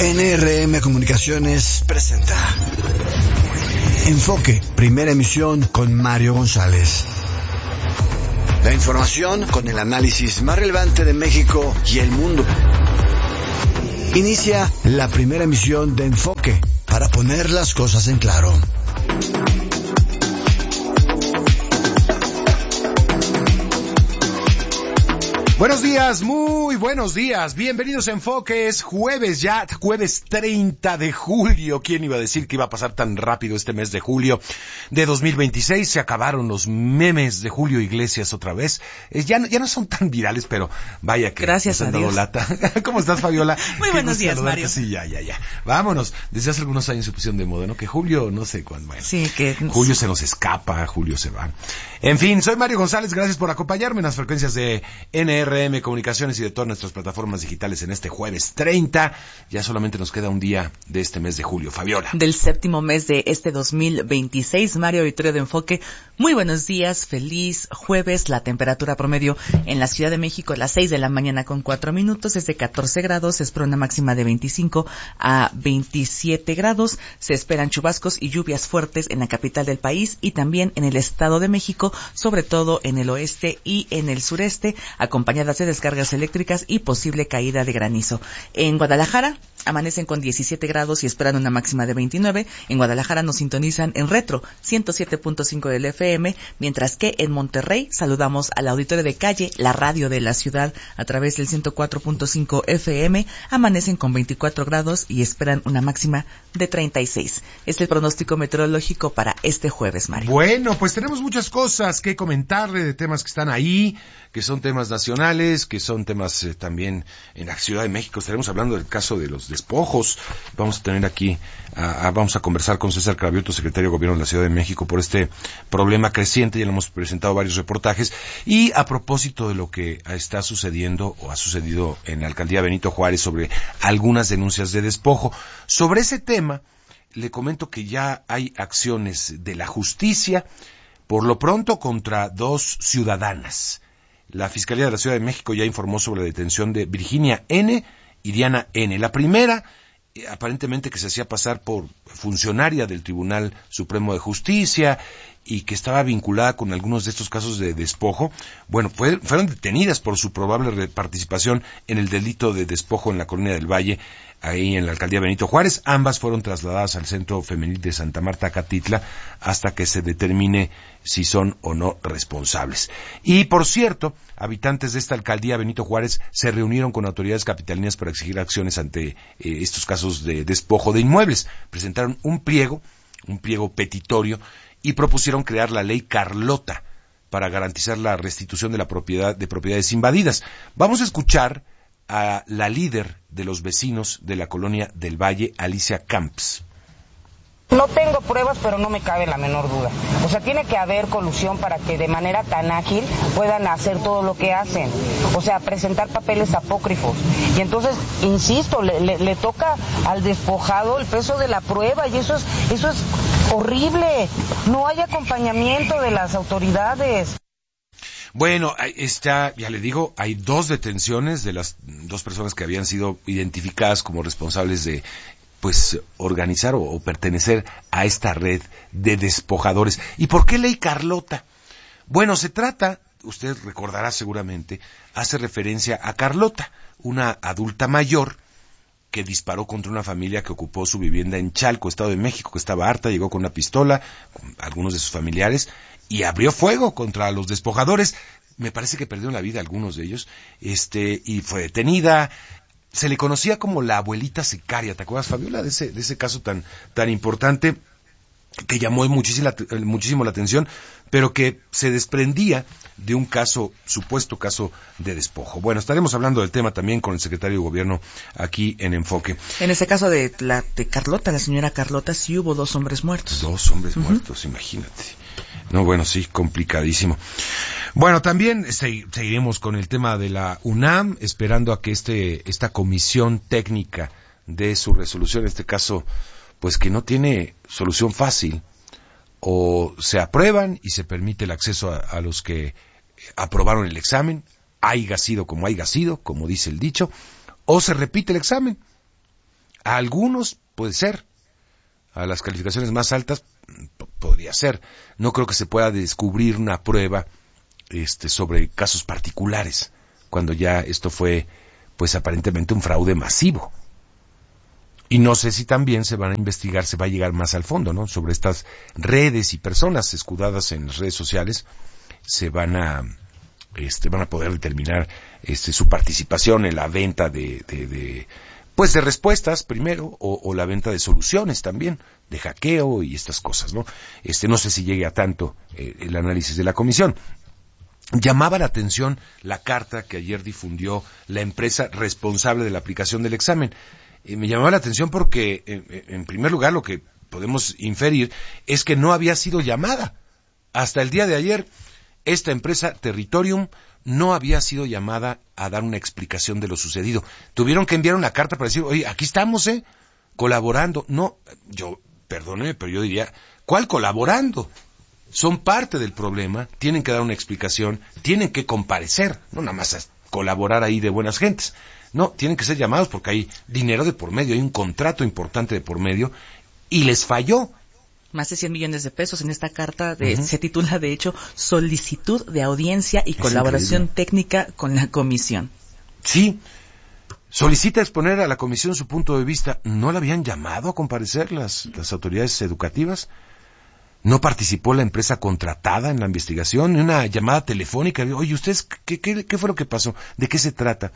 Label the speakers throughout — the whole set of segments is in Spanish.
Speaker 1: NRM Comunicaciones presenta Enfoque, primera emisión con Mario González. La información con el análisis más relevante de México y el mundo. Inicia la primera emisión de Enfoque para poner las cosas en claro.
Speaker 2: Buenos días, muy buenos días, bienvenidos a Enfoque, es jueves ya, jueves 30 de julio, ¿quién iba a decir que iba a pasar tan rápido este mes de julio de 2026? Se acabaron los memes de Julio Iglesias otra vez, ya no son tan virales, pero vaya que
Speaker 3: gracias
Speaker 2: nos han
Speaker 3: a
Speaker 2: dado
Speaker 3: Dios.
Speaker 2: lata. ¿Cómo estás, Fabiola?
Speaker 3: Muy buenos días, Mario.
Speaker 2: Sí, ya, vámonos, desde hace algunos años se pusieron de moda, ¿no? Que Julio, no sé cuándo, bueno,
Speaker 3: sí, que
Speaker 2: Julio se nos escapa, Julio se va. En fin, soy Mario González, gracias por acompañarme en las frecuencias de NRM Comunicaciones y de todas nuestras plataformas digitales en este jueves 30. Ya solamente nos queda un día de este mes de julio. Fabiola.
Speaker 3: Del séptimo mes de este 2026, Mario Auditorio de Enfoque. Muy buenos días, feliz jueves. La temperatura promedio en la Ciudad de México a las 6 de la mañana con 4 minutos es de 14 grados. Se espera una máxima de 25 a 27 grados. Se esperan chubascos y lluvias fuertes en la capital del país y también en el Estado de México, sobre todo en el oeste y en el sureste, acompañadas de descargas eléctricas y posible caída de granizo. En Guadalajara amanecen con 17 grados y esperan una máxima de 29. En Guadalajara nos sintonizan en Retro 107.5 del FM, mientras que en Monterrey saludamos al auditorio de calle, la radio de la ciudad, a través del 104.5 FM. Amanecen con 24 grados y esperan una máxima de 36. Es el pronóstico meteorológico para este jueves, Mario.
Speaker 2: Bueno, pues tenemos muchas cosas que comentarle de temas que están ahí, que son temas nacionales, que son temas también en la Ciudad de México. Estaremos hablando del caso de los despojos. Vamos a tener aquí, vamos a conversar con César Cravioto, secretario de Gobierno de la Ciudad de México, por este problema creciente. Ya le hemos presentado varios reportajes. Y a propósito de lo que está sucediendo o ha sucedido en la alcaldía Benito Juárez sobre algunas denuncias de despojo. Sobre ese tema, le comento que ya hay acciones de la justicia, por lo pronto contra dos ciudadanas. La Fiscalía de la Ciudad de México ya informó sobre la detención de Virginia N. y Diana N. La primera, aparentemente que se hacía pasar por funcionaria del Tribunal Supremo de Justicia y que estaba vinculada con algunos de estos casos de despojo. Bueno, fueron detenidas por su probable participación en el delito de despojo en la Colonia del Valle, ahí en la alcaldía Benito Juárez. Ambas fueron trasladadas al Centro Femenil de Santa Marta, Catitla, hasta que se determine si son o no responsables. Y, por cierto, habitantes de esta alcaldía Benito Juárez se reunieron con autoridades capitalinas para exigir acciones ante estos casos de despojo de inmuebles. Presentaron un pliego petitorio, y propusieron crear la ley Carlota para garantizar la restitución de la propiedad de propiedades invadidas. Vamos a escuchar a la líder de los vecinos de la Colonia del Valle, Alicia Camps.
Speaker 4: No tengo pruebas, pero no me cabe la menor duda. O sea, tiene que haber colusión para que de manera tan ágil puedan hacer todo lo que hacen. O sea, presentar papeles apócrifos. Y entonces, insisto, le toca al despojado el peso de la prueba y eso es horrible. No hay acompañamiento de las autoridades.
Speaker 2: Bueno, ya le digo, hay dos detenciones de las dos personas que habían sido identificadas como responsables de organizar o pertenecer a esta red de despojadores. ¿Y por qué ley Carlota? Bueno, se trata, usted recordará seguramente, hace referencia a Carlota, una adulta mayor que disparó contra una familia que ocupó su vivienda en Chalco, Estado de México, que estaba harta, llegó con una pistola, con algunos de sus familiares, y abrió fuego contra los despojadores. Me parece que perdieron la vida algunos de ellos, y fue detenida. Se le conocía como la abuelita sicaria, ¿te acuerdas, Fabiola, de ese caso tan importante que llamó muchísimo la atención, pero que se desprendía de un supuesto caso de despojo? Bueno, estaremos hablando del tema también con el secretario de Gobierno aquí en Enfoque.
Speaker 3: En ese caso de Carlota, la señora Carlota, sí hubo 2 hombres muertos.
Speaker 2: 2 hombres muertos, imagínate. No, bueno, sí, complicadísimo. Bueno, también seguiremos con el tema de la UNAM, esperando a que esta comisión técnica dé su resolución, en este caso, pues que no tiene solución fácil. O se aprueban y se permite el acceso a los que aprobaron el examen, haya sido, como dice el dicho, o se repite el examen. A algunos puede ser, a las calificaciones más altas podría ser. No creo que se pueda descubrir una prueba sobre casos particulares, cuando ya esto fue, pues aparentemente un fraude masivo. Y no sé si también se van a investigar, se va a llegar más al fondo, ¿no? Sobre estas redes y personas escudadas en las redes sociales, se van a poder determinar su participación en la venta de respuestas primero, o la venta de soluciones también, de hackeo y estas cosas, ¿no? No sé si llegue a tanto el análisis de la comisión. Llamaba la atención la carta que ayer difundió la empresa responsable de la aplicación del examen. Me llamaba la atención porque, en primer lugar, lo que podemos inferir es que no había sido llamada. Hasta el día de ayer, esta empresa Territorium no había sido llamada a dar una explicación de lo sucedido. Tuvieron que enviar una carta para decir, oye, aquí estamos, colaborando. No, perdóneme, pero yo diría, ¿cuál colaborando? Son parte del problema, tienen que dar una explicación, tienen que comparecer, no nada más a colaborar ahí de buenas gentes. No, tienen que ser llamados porque hay dinero de por medio, hay un contrato importante de por medio, y les falló.
Speaker 3: Más de 100 millones de pesos en esta carta, se titula de hecho Solicitud de Audiencia y Colaboración Técnica con la Comisión.
Speaker 2: Sí, solicita exponer a la Comisión su punto de vista. ¿No la habían llamado a comparecer las autoridades educativas? ¿No participó la empresa contratada en la investigación? Una llamada telefónica, oye, ¿ustedes qué fue lo que pasó? ¿De qué se trata?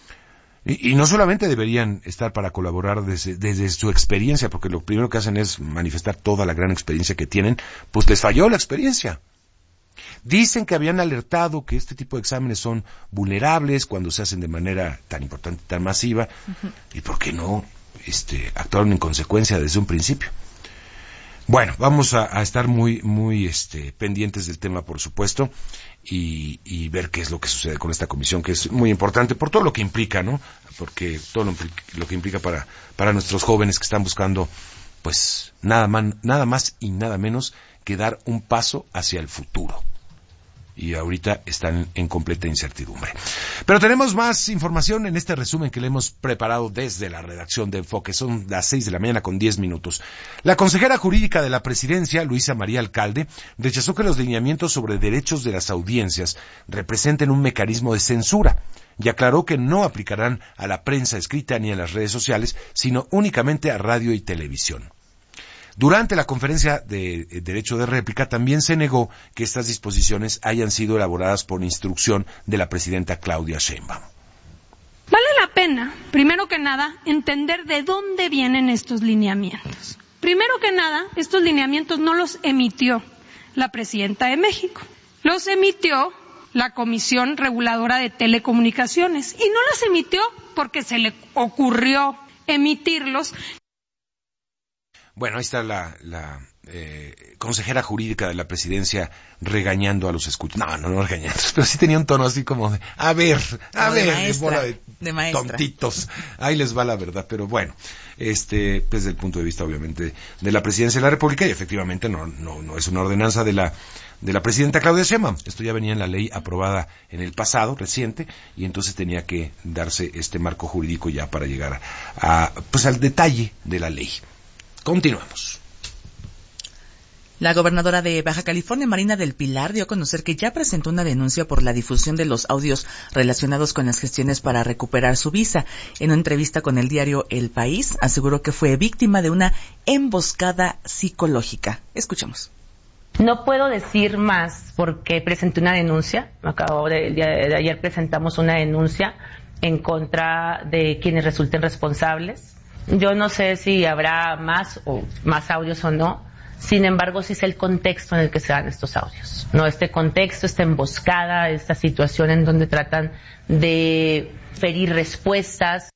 Speaker 2: Y no solamente deberían estar para colaborar desde su experiencia, porque lo primero que hacen es manifestar toda la gran experiencia que tienen, pues les falló la experiencia. Dicen que habían alertado que este tipo de exámenes son vulnerables cuando se hacen de manera tan importante, tan masiva, y por qué no actuaron en consecuencia desde un principio. Bueno, vamos a estar muy pendientes del tema, por supuesto, y ver qué es lo que sucede con esta comisión, que es muy importante por todo lo que implica, ¿no? Porque todo lo que implica para nuestros jóvenes que están buscando, pues, nada más y nada menos que dar un paso hacia el futuro. Y ahorita están en completa incertidumbre. Pero tenemos más información en este resumen que le hemos preparado desde la redacción de Enfoque. Son las 6:10 a.m. La consejera jurídica de la Presidencia, Luisa María Alcalde, rechazó que los lineamientos sobre derechos de las audiencias representen un mecanismo de censura y aclaró que no aplicarán a la prensa escrita ni a las redes sociales, sino únicamente a radio y televisión. Durante la conferencia de derecho de réplica también se negó que estas disposiciones hayan sido elaboradas por instrucción de la presidenta Claudia Sheinbaum.
Speaker 5: Vale la pena, primero que nada, entender de dónde vienen estos lineamientos. Primero que nada, estos lineamientos no los emitió la presidenta de México, los emitió la Comisión Reguladora de Telecomunicaciones y no los emitió porque se le ocurrió emitirlos.
Speaker 2: Bueno, ahí está la consejera jurídica de la Presidencia regañando a los escuchas. No regañando, pero sí tenía un tono así como de, a ver, bola de tontitos. Ahí les va la verdad, pero bueno, desde el punto de vista obviamente de la Presidencia de la República, y efectivamente no es una ordenanza de la presidenta Claudia Sheinbaum. Esto ya venía en la ley aprobada en el pasado, reciente, y entonces tenía que darse este marco jurídico ya para llegar al detalle de la ley. Continuamos.
Speaker 3: La gobernadora de Baja California, Marina del Pilar, dio a conocer que ya presentó una denuncia por la difusión de los audios relacionados con las gestiones para recuperar su visa. En una entrevista con el diario El País, aseguró que fue víctima de una emboscada psicológica. Escuchemos.
Speaker 6: No puedo decir más porque presenté una denuncia. El día de ayer presentamos una denuncia en contra de quienes resulten responsables. Yo no sé si habrá más audios o no. Sin embargo, sí sé el contexto en el que se dan estos audios. No, este contexto, esta emboscada, esta situación en donde tratan de ferir respuestas.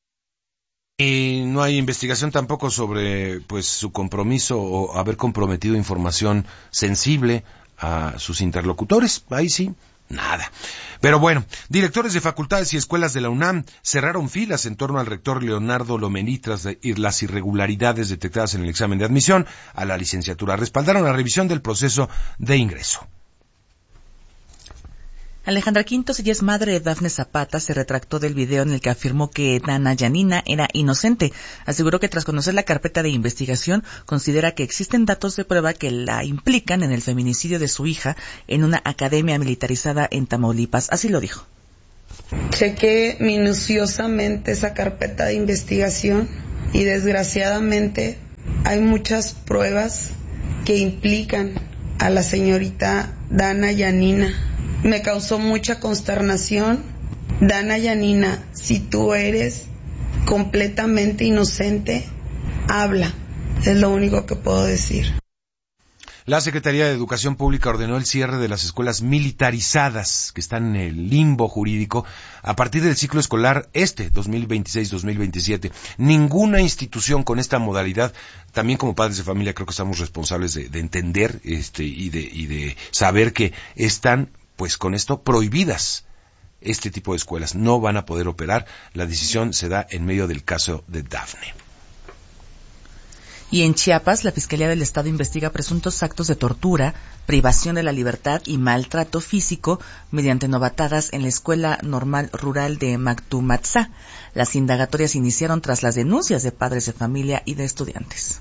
Speaker 2: Y no hay investigación tampoco sobre su compromiso o haber comprometido información sensible a sus interlocutores. Ahí sí, nada. Pero bueno, directores de facultades y escuelas de la UNAM cerraron filas en torno al rector Leonardo Lomelí tras las irregularidades detectadas en el examen de admisión a la licenciatura. Respaldaron la revisión del proceso de ingreso.
Speaker 3: Alejandra Quintos, ella es madre de Dafne Zapata, se retractó del video en el que afirmó que Dana Yanina era inocente. Aseguró que tras conocer la carpeta de investigación, considera que existen datos de prueba que la implican en el feminicidio de su hija en una academia militarizada en Tamaulipas. Así lo dijo.
Speaker 7: Chequé minuciosamente esa carpeta de investigación y desgraciadamente hay muchas pruebas que implican a la señorita Dana Yanina. Me causó mucha consternación. Dana Yanina, si tú eres completamente inocente, habla. Es lo único que puedo decir.
Speaker 2: La Secretaría de Educación Pública ordenó el cierre de las escuelas militarizadas que están en el limbo jurídico a partir del ciclo escolar 2026-2027. Ninguna institución con esta modalidad, también como padres de familia creo que estamos responsables de entender y de saber que están pues con esto prohibidas. Este tipo de escuelas no van a poder operar. La decisión se da en medio del caso de Dafne.
Speaker 3: Y en Chiapas, la Fiscalía del Estado investiga presuntos actos de tortura, privación de la libertad y maltrato físico mediante novatadas en la Escuela Normal Rural de Mactumatzá. Las indagatorias iniciaron tras las denuncias de padres de familia y de estudiantes.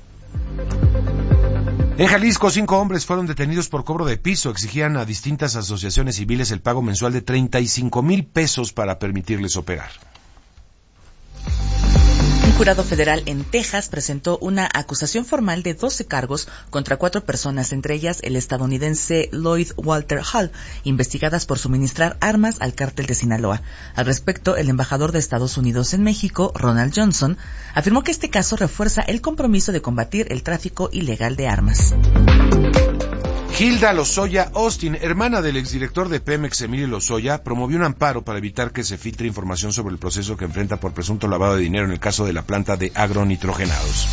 Speaker 2: En Jalisco, 5 hombres fueron detenidos por cobro de piso. Exigían a distintas asociaciones civiles el pago mensual de 35,000 pesos para permitirles operar.
Speaker 3: Un jurado federal en Texas presentó una acusación formal de 12 cargos contra 4 personas, entre ellas el estadounidense Lloyd Walter Hall, investigadas por suministrar armas al cártel de Sinaloa. Al respecto, el embajador de Estados Unidos en México, Ronald Johnson, afirmó que este caso refuerza el compromiso de combatir el tráfico ilegal de armas.
Speaker 2: Hilda Lozoya Austin, hermana del exdirector de Pemex, Emilio Lozoya, promovió un amparo para evitar que se filtre información sobre el proceso que enfrenta por presunto lavado de dinero en el caso de la planta de agronitrogenados.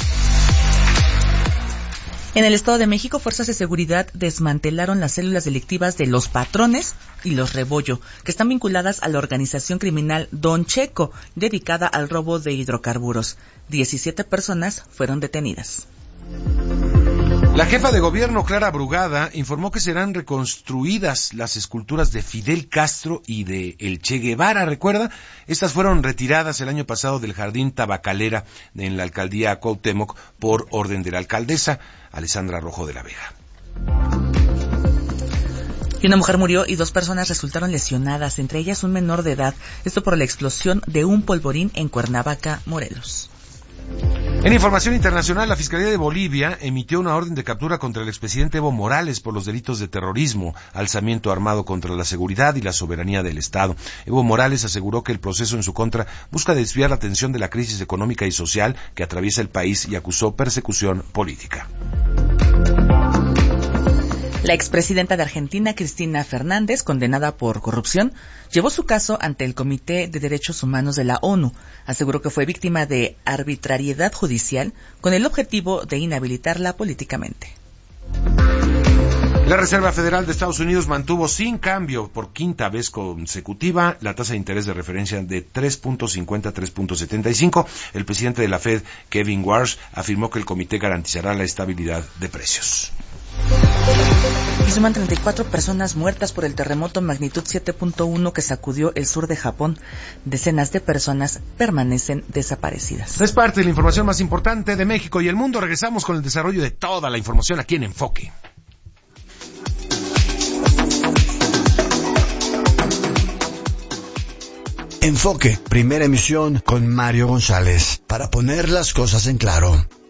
Speaker 3: En el Estado de México, fuerzas de seguridad desmantelaron las células delictivas de Los Patrones y Los Rebollo, que están vinculadas a la organización criminal Don Checo, dedicada al robo de hidrocarburos. 17 personas fueron detenidas.
Speaker 2: La jefa de gobierno, Clara Brugada, informó que serán reconstruidas las esculturas de Fidel Castro y de el Che Guevara, ¿recuerda? Estas fueron retiradas el año pasado del Jardín Tabacalera en la alcaldía Cuauhtémoc por orden de la alcaldesa, Alessandra Rojo de la Vega.
Speaker 3: Y una mujer murió y 2 personas resultaron lesionadas, entre ellas un menor de edad, esto por la explosión de un polvorín en Cuernavaca, Morelos.
Speaker 2: En información internacional, la Fiscalía de Bolivia emitió una orden de captura contra el expresidente Evo Morales por los delitos de terrorismo, alzamiento armado contra la seguridad y la soberanía del Estado. Evo Morales aseguró que el proceso en su contra busca desviar la atención de la crisis económica y social que atraviesa el país y acusó persecución política.
Speaker 3: La expresidenta de Argentina, Cristina Fernández, condenada por corrupción, llevó su caso ante el Comité de Derechos Humanos de la ONU. Aseguró que fue víctima de arbitrariedad judicial con el objetivo de inhabilitarla políticamente.
Speaker 2: La Reserva Federal de Estados Unidos mantuvo sin cambio por 5ª vez consecutiva la tasa de interés de referencia de 3.50 a 3.75. El presidente de la Fed, Kevin Warsh, afirmó que el comité garantizará la estabilidad de precios.
Speaker 3: Y suman 34 personas muertas por el terremoto magnitud 7.1 que sacudió el sur de Japón. Decenas de personas permanecen desaparecidas.
Speaker 2: Es parte de la información más importante de México y el mundo. Regresamos con el desarrollo de toda la información aquí en Enfoque.
Speaker 1: Enfoque, primera emisión con Mario González, para poner las cosas en claro.